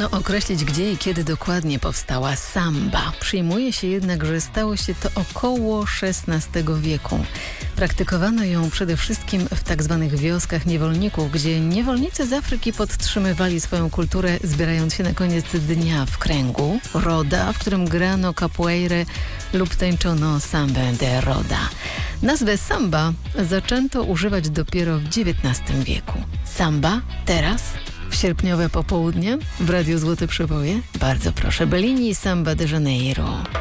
Trudno określić, gdzie i kiedy dokładnie powstała samba. Przyjmuje się jednak, że stało się to około XVI wieku. Praktykowano ją przede wszystkim w tak zwanych wioskach niewolników, gdzie niewolnicy z Afryki podtrzymywali swoją kulturę, zbierając się na koniec dnia w kręgu roda, w którym grano capoeirę lub tańczono sambę de roda. Nazwę samba zaczęto używać dopiero w XIX wieku. Samba teraz, w sierpniowe popołudnie, w Radiu Złote Przeboje, bardzo proszę, Bellini i Samba de Janeiro.